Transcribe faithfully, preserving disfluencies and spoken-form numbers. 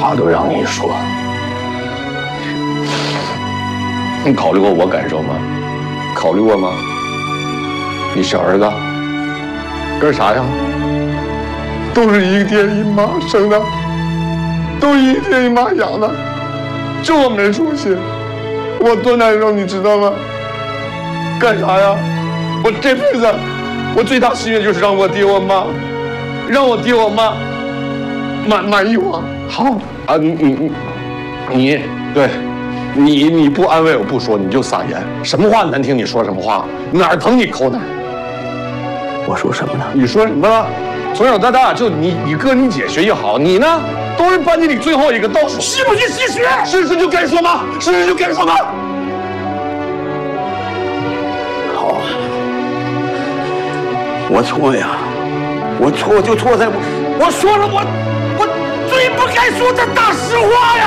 话都让你说。你考虑过我感受吗？考虑过吗？你小儿子干啥呀？都是一爹一妈生的，都一爹一妈养的，就我没出息，我多难受，你知道吗？干啥呀？我这辈子，我最大心愿就是让我爹我妈，让我爹我妈满满意我。好啊，你你你对，你你不安慰我不说，你就撒盐，什么话难听你说什么话，哪儿疼你抠哪儿。 我说什么呢？ 你说什么了？从小到大就你你哥你姐学习好，你呢都是班级里最后一个倒数，吸不吸吸血？是是就该说吗？是是就该说吗？ 好，我错呀，我错就错在我我说了我我最不该说的大实话